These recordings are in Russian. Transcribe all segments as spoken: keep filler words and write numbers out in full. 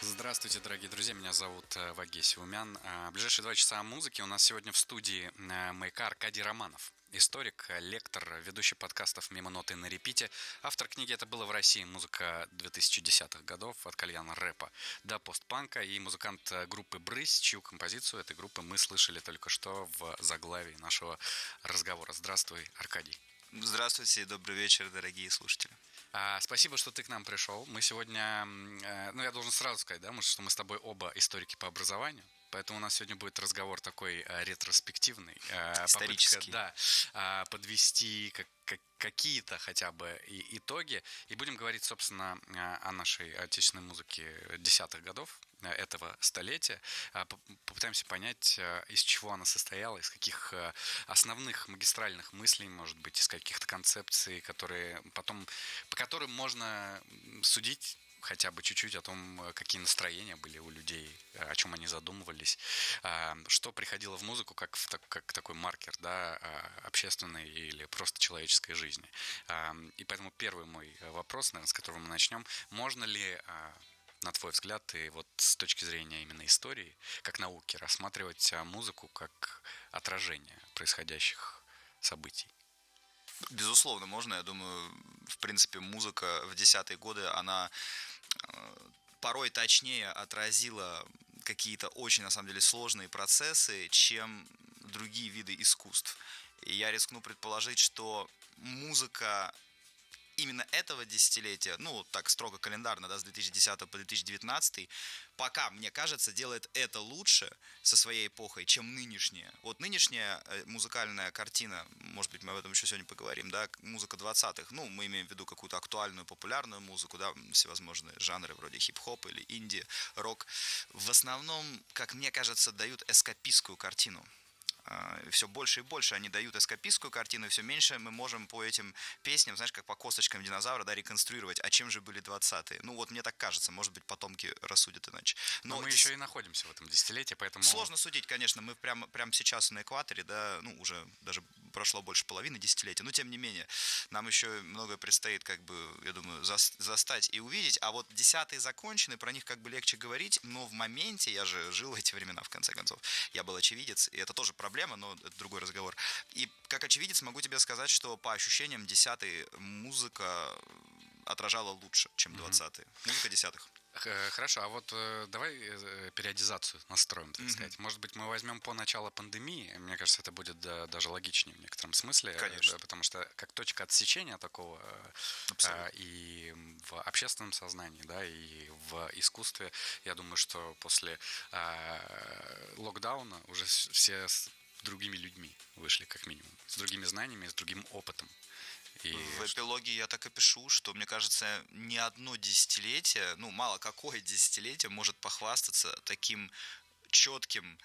Здравствуйте, дорогие друзья, меня зовут э, Вагей Умян. Э, Ближайшие два часа музыки у нас сегодня в студии э, маяка Аркадий Романов. Историк, э, лектор, ведущий подкастов «Мимо ноты на репите». Автор книги «Это было в России. Музыка две тысячи десятых годов. От кальяна рэпа до постпанка». И музыкант э, группы «Брысь», чью композицию этой группы мы слышали только что в заглавии нашего разговора. Здравствуй, Аркадий. Здравствуйте и добрый вечер, дорогие слушатели. А, спасибо, что ты к нам пришел. Мы сегодня, э, ну я должен сразу сказать, да, что мы с тобой оба историки по образованию. Поэтому у нас сегодня будет разговор такой э, ретроспективный. Э, Исторический. Попытка, да, э, подвести как, как, какие-то хотя бы и, итоги. И будем говорить, собственно, э, о нашей отечественной музыке десятых годов э, этого столетия. Э, попытаемся понять, э, из чего она состояла, из каких э, основных магистральных мыслей, может быть, из каких-то концепций, которые потом, по которым можно судить хотя бы чуть-чуть о том, какие настроения были у людей, о чем они задумывались, что приходило в музыку как, в, как такой маркер, да, общественной или просто человеческой жизни. И поэтому первый мой вопрос, наверное, с которого мы начнем: можно ли, на твой взгляд, и вот с точки зрения именно истории, как науки, рассматривать музыку как отражение происходящих событий? Безусловно, можно. Я думаю, в принципе, музыка в десятые годы, она порой точнее отразила какие-то очень, на самом деле, сложные процессы, чем другие виды искусств. И я рискну предположить, что музыка именно этого десятилетия, ну, так строго календарно, да, с две тысячи десятого по две тысячи девятнадцатый, пока, мне кажется, делает это лучше со своей эпохой, чем нынешняя. Вот нынешняя музыкальная картина, может быть, мы об этом еще сегодня поговорим, да, музыка двадцатых, ну, мы имеем в виду какую-то актуальную, популярную музыку, да, всевозможные жанры вроде хип-хоп или инди, рок, в основном, как мне кажется, дают эскапистскую картину. Все больше и больше они дают эскапистскую картину, и все меньше мы можем по этим песням, знаешь, как по косточкам динозавра, да, реконструировать, а чем же были двадцатые. Ну вот мне так кажется, может быть, потомки рассудят иначе. Но, Но мы дес... еще и находимся в этом десятилетии, поэтому... Сложно судить, конечно, мы прямо, прямо сейчас на экваторе, да, ну уже даже прошло больше половины десятилетия, но тем не менее, нам еще многое предстоит, как бы, я думаю, застать и увидеть, а вот десятые закончены, про них как бы легче говорить, но в моменте, я же жил эти времена, в конце концов, я был очевидец, и это тоже проблема, Проблема, но это другой разговор. И как очевидец могу тебе сказать, что по ощущениям десятые музыка отражала лучше, чем двадцатые. Mm-hmm. Музыка десятых. Хорошо, а вот э, давай э, периодизацию настроим, так mm-hmm. сказать. Может быть, мы возьмем по началу пандемии. Мне кажется, это будет да, даже логичнее в некотором смысле. Конечно. Да, потому что как точка отсечения такого э, и в общественном сознании, да, и в искусстве, я думаю, что после э, локдауна уже все с другими людьми вышли, как минимум. С другими знаниями, с другим опытом. И в эпилоге я так и пишу, что, мне кажется, ни одно десятилетие, ну, мало какое десятилетие может похвастаться таким четким,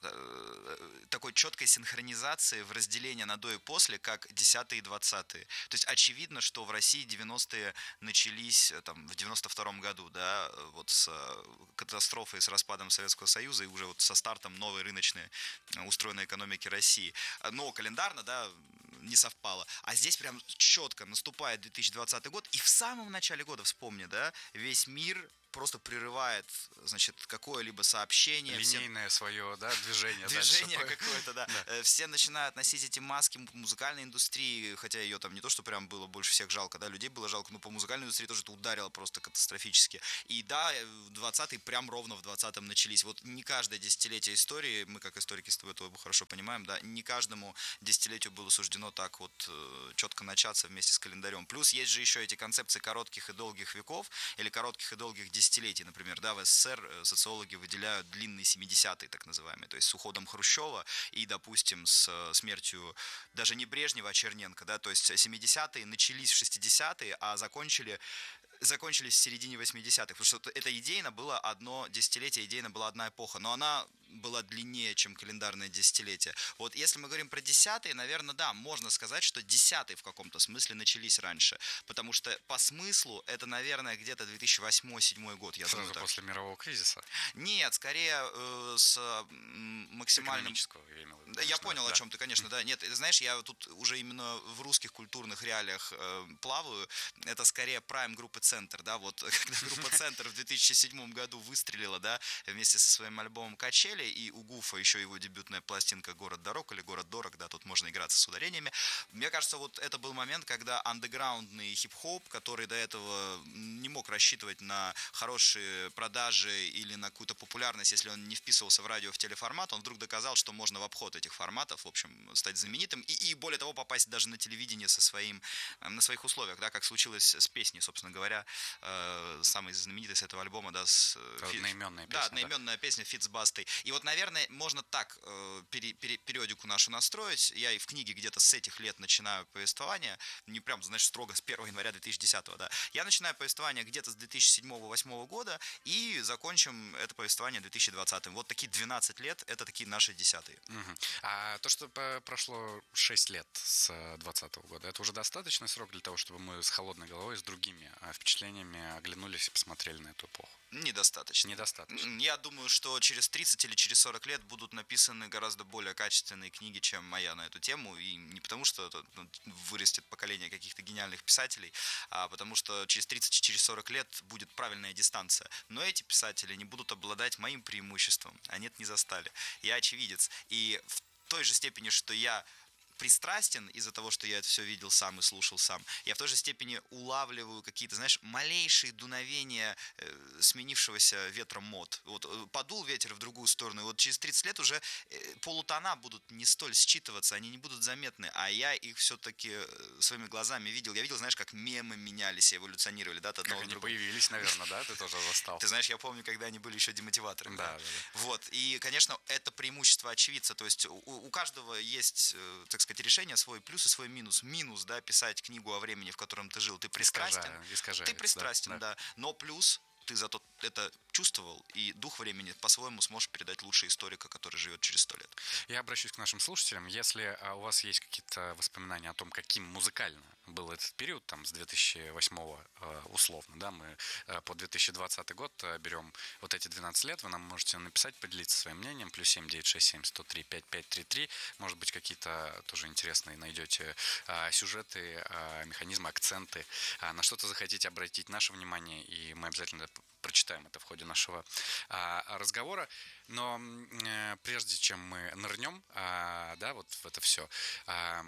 такой четкой синхронизации в разделении на до и после, как десятые и двадцатые. То есть очевидно, что в России девяностые начались там, в девяносто втором году, да, вот с катастрофой, с распадом Советского Союза и уже вот со стартом новой рыночной устроенной экономики России. Но календарно, да, не совпало. А здесь прям четко наступает две тысячи двадцатый год, и в самом начале года, вспомни, да, весь мир просто прерывает, значит, какое-либо сообщение. Линейное все... свое, да, движение. Движение какое-то, да. да. Все начинают носить эти маски музыкальной индустрии, хотя ее там не то, что прям было больше всех жалко, да, людей было жалко, но по музыкальной индустрии тоже это ударило просто катастрофически. И да, двадцатые прям ровно в двадцатом начались. Вот не каждое десятилетие истории, мы как историки с тобой это хорошо понимаем, да, не каждому десятилетию было суждено так вот четко начаться вместе с календарем. Плюс есть же еще эти концепции коротких и долгих веков, или коротких и долгих десятилетий, десятилетий, например, да, в СССР социологи выделяют длинные семидесятые, так называемые, то есть с уходом Хрущева и, допустим, с смертью даже не Брежнева, а Черненко, да, то есть семидесятые начались в шестидесятые, а закончили закончились в середине восьмидесятых, потому что это идейно было одно десятилетие, идейно была одна эпоха, но она была длиннее, чем календарное десятилетие. Вот если мы говорим про десятые, наверное, да, можно сказать, что десятые в каком-то смысле начались раньше, потому что по смыслу это, наверное, где-то две тысячи восьмой — две тысячи седьмой год. Я Сразу думаю, после мирового кризиса? Нет, скорее э, с м, максимальным... Я, имел в виду, Да, я конечно, понял, да. о чем ты, конечно, да. Нет, знаешь, я тут уже именно в русских культурных реалиях э, плаваю. Это скорее прайм группы «Центр», да, вот когда группа «Центр» в две тысячи седьмом году выстрелила, да, вместе со своим альбомом «Качели», и у Гуфа еще его дебютная пластинка «Город дорог» или «Город дорог», да, тут можно играться с ударениями. Мне кажется, вот это был момент, когда андеграундный хип-хоп, который до этого не мог рассчитывать на хорошие продажи или на какую-то популярность, если он не вписывался в радио, в телеформат, он вдруг доказал, что можно в обход этих форматов, в общем, стать знаменитым и, и более того, попасть даже на телевидение со своим, на своих условиях, да, как случилось с песней, собственно говоря, э, самой знаменитой с этого альбома, да, с... Одноименная песня. Да, одноименная да? песня «Фит с Бастой». И вот, наверное, можно так э, пери, пери, периодику нашу настроить. Я и в книге где-то с этих лет начинаю повествование, не прям, знаешь, строго с первого января две тысячи десятого, да. Я начинаю повествование где-то с две тысячи седьмого — две тысячи восьмого года и закончим это повествование две тысячи двадцатым. Вот такие двенадцать лет, это такие наши десятые. Угу. А то, что прошло шесть лет с двадцатого года, это уже достаточный срок для того, чтобы мы с холодной головой, с другими впечатлениями оглянулись и посмотрели на эту эпоху? Недостаточно. Недостаточно. Я думаю, что через тридцать или через сорок лет будут написаны гораздо более качественные книги, чем моя на эту тему. И не потому, что это вырастет поколение каких-то гениальных писателей, а потому что через тридцать и через сорок лет будет правильная дистанция. Но эти писатели не будут обладать моим преимуществом. Они это не застали. Я очевидец. И в той же степени, что я пристрастен из-за того, что я это все видел сам и слушал сам, я в той же степени улавливаю какие-то, знаешь, малейшие дуновения э, сменившегося ветром мод. Вот э, подул ветер в другую сторону, и вот через тридцать лет уже э, полутона будут не столь считываться, они не будут заметны, а я их все-таки э, своими глазами видел. Я видел, знаешь, как мемы менялись, эволюционировали, да, от одного как к они другому. Появились, наверное, да? Ты тоже застал. Ты знаешь, я помню, когда они были еще демотиваторами. Да, да, да. Вот, и, конечно, это преимущество очевидца, то есть у, у каждого есть, э, так сказать, решение, свой плюс и свой минус. Минус, да, писать книгу о времени, в котором ты жил, ты пристрастен. Искажаю, искажаю, ты пристрастен, да, да, да. Но плюс ты зато это чувствовал, и дух времени по-своему сможешь передать лучше историка, который живет через сто лет. Я обращусь к нашим слушателям. Если у вас есть какие-то воспоминания о том, каким музыкально был этот период, там, с две тысячи восьмого условно, да, мы по две тысячи двадцатый год берем вот эти двенадцать лет, вы нам можете написать, поделиться своим мнением, плюс семь девятьсот шестьдесят семь сто три пятьдесят пять тридцать три, может быть, какие-то тоже интересные найдете сюжеты, механизмы, акценты, на что-то захотите обратить наше внимание, и мы обязательно прочитаем это в ходе нашего а, разговора. Но а, прежде чем мы нырнем, а, да, вот в это все, а,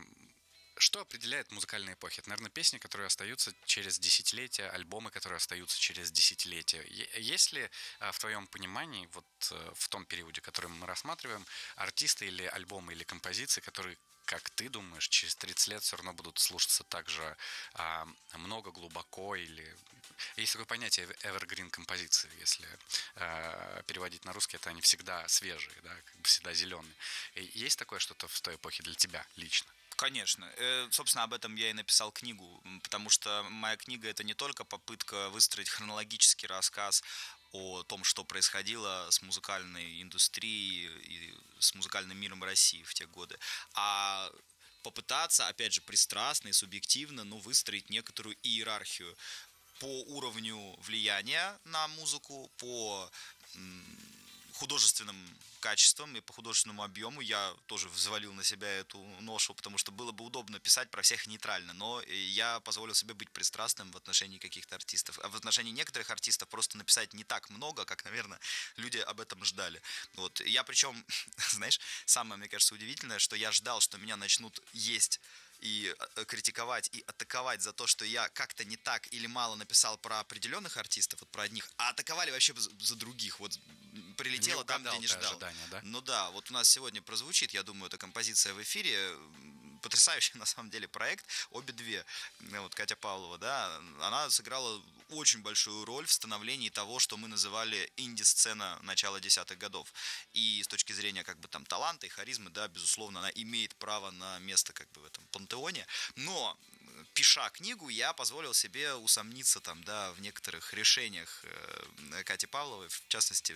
что определяет музыкальные эпохи? Это, наверное, песни, которые остаются через десятилетия, альбомы, которые остаются через десятилетия. Есть ли а, в твоем понимании, вот в том периоде, который мы рассматриваем, артисты или альбомы, или композиции, которые, как ты думаешь, через тридцать лет все равно будут слушаться так же а, много, глубоко, или... Есть такое понятие evergreen композиции, если а, переводить на русский, это они всегда свежие, да, как бы всегда зеленые. И есть такое что-то в той эпохе для тебя лично? Конечно. Собственно, об этом я и написал книгу, потому что моя книга — это не только попытка выстроить хронологический рассказ о том, что происходило с музыкальной индустрией и с музыкальным миром России в те годы, а попытаться, опять же, пристрастно и субъективно, ну, выстроить некоторую иерархию по уровню влияния на музыку, по художественным качествам и по художественному объему. Я тоже взвалил на себя эту ношу, потому что было бы удобно писать про всех нейтрально, но я позволил себе быть пристрастным в отношении каких-то артистов. А в отношении некоторых артистов просто написать не так много, как, наверное, люди об этом ждали. Вот. Я причем, знаешь, самое, мне кажется, удивительное, что я ждал, что меня начнут есть и критиковать, и атаковать за то, что я как-то не так или мало написал про определенных артистов, вот про одних, а атаковали вообще за других. Вот прилетело там, где не ждал. Ожидания, да? Ну да, вот у нас сегодня прозвучит, я думаю, эта композиция в эфире. Потрясающий, на самом деле, проект. Обе две, вот Катя Павлова, да, она сыграла очень большую роль в становлении того, что мы называли инди-сцена начала десятых годов. И с точки зрения, как бы, там, таланта и харизмы, да, безусловно, она имеет право на место, как бы, в этом пантеоне. Но пиша книгу, я позволил себе усомниться там, да, в некоторых решениях Кати Павловой, в частности,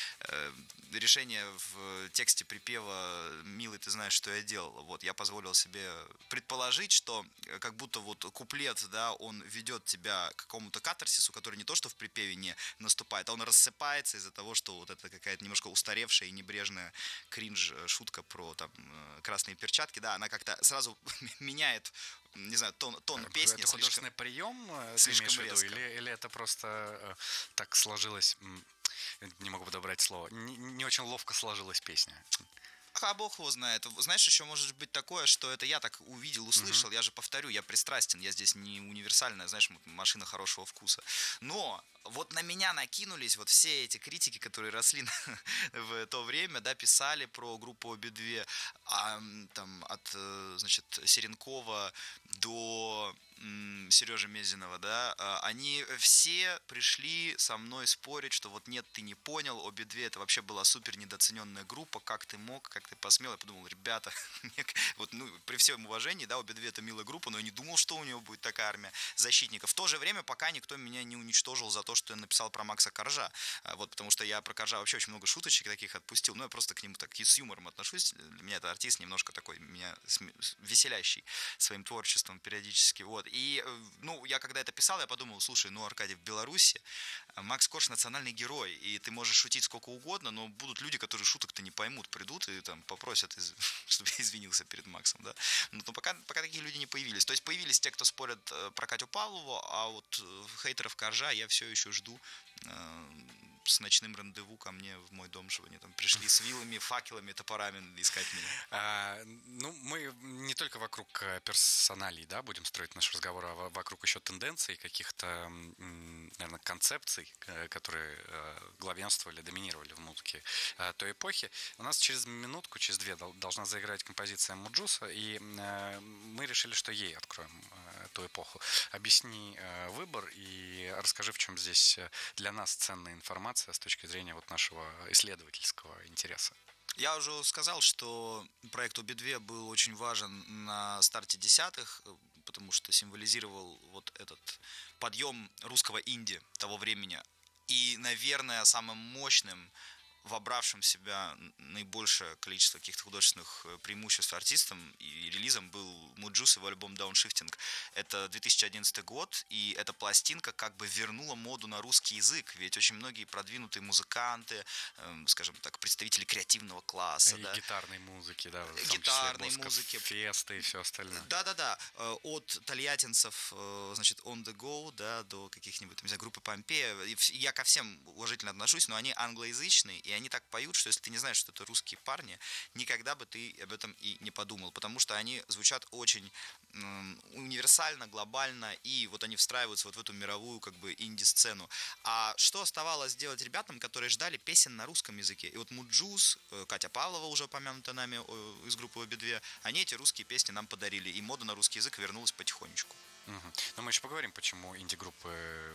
решение в тексте припева «Милый, ты знаешь, что я делал». Вот, я позволил себе предположить, что как будто вот куплет, да, он ведет тебя к какому-то катарсису, который не то, что в припеве не наступает, а он рассыпается из-за того, что вот это какая-то немножко устаревшая и небрежная кринж-шутка про там красные перчатки, да, она как-то сразу меняет, не знаю, тон, тон песни. Это художественный слишком, прием, слишком ты имеешь в виду, резко. или, или это просто э, так сложилось, не могу подобрать слово, не, не очень ловко сложилась песня? А бог его знает. Знаешь, еще может быть такое, что это я так увидел, услышал. Uh-huh. Я же повторю, я пристрастен, я здесь не универсальная, знаешь, машина хорошего вкуса. Но вот на меня накинулись вот все эти критики, которые росли в то время, да, писали про группу Обе-две, а, там, от, значит, Серенкова до Сережи Мезенова, да, они все пришли со мной спорить, что вот нет, ты не понял, Обе-две это вообще была супер недооцененная группа, как ты мог, как ты посмел. Я подумал, ребята, вот, ну, при всем уважении, да, Обе-две это милая группа, но я не думал, что у него будет такая армия защитников. В то же время, пока никто меня не уничтожил за то, что я написал про Макса Коржа, вот, потому что я про Коржа вообще очень много шуточек таких отпустил, но я просто к нему так и с юмором отношусь. Для меня это артист немножко такой, меня веселящий своим творчеством периодически, вот. И, ну, я когда это писал, я подумал, слушай, ну, Аркадий, в Беларуси Макс Корж национальный герой, и ты можешь шутить сколько угодно, но будут люди, которые шуток-то не поймут, придут и там попросят, чтобы я извинился перед Максом, да. Но пока, пока такие люди не появились. То есть появились те, кто спорят про Катю Павлову, а вот хейтеров Коржа я все еще жду с ночным рандеву ко мне в мой дом, чтобы они там пришли с вилами, факелами, топорами искать меня. А, ну, мы не только вокруг персоналей, да, будем строить наш разговор, а вокруг еще тенденций, каких-то, наверное, концепций, которые главенствовали, доминировали в музыке той эпохи. У нас через минутку, через две должна заиграть композиция Муджуса, и мы решили, что ей откроем ту эпоху. Объясни выбор и расскажи, в чем здесь для нас ценная информация с точки зрения вот нашего исследовательского интереса. Я уже сказал, что проект Обе-две был очень важен на старте десятых, потому что символизировал вот этот подъем русского инди того времени. И, наверное, самым мощным, вобравшим в себя наибольшее количество каких-то художественных преимуществ артистам и релизом был Муджус и его альбом Дауншифтинг. Это две тысячи одиннадцатый год, и эта пластинка как бы вернула моду на русский язык, ведь очень многие продвинутые музыканты, эм, скажем так, представители креативного класса, и да, гитарной музыки, да, в том гитарной числе музыки, фесты и все остальное. Да-да-да, от тольяттинцев, значит, On The Go, да, до каких-нибудь, не знаю, группы Помпея. Я ко всем уважительно отношусь, но они англоязычные, и они так поют, что если ты не знаешь, что это русские парни, никогда бы ты об этом и не подумал, потому что они звучат очень универсально, глобально, и вот они встраиваются вот в эту мировую как бы инди-сцену. А что оставалось делать ребятам, которые ждали песен на русском языке? И вот Муджус, Катя Павлова, уже упомянута нами из группы Обе-две, они эти русские песни нам подарили, и мода на русский язык вернулась потихонечку. Угу. Но мы еще поговорим, почему инди-группы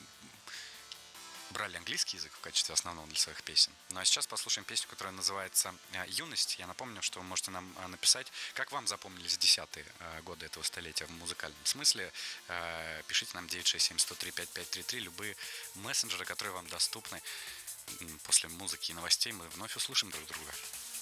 брали английский язык в качестве основного для своих песен. Ну а сейчас послушаем песню, которая называется «Юность». Я напомню, что вы можете нам написать, как вам запомнились десятые годы этого столетия в музыкальном смысле. Пишите нам девять шесть семь сто три пять пять три три, любые мессенджеры, которые вам доступны. После музыки и новостей мы вновь услышим друг друга.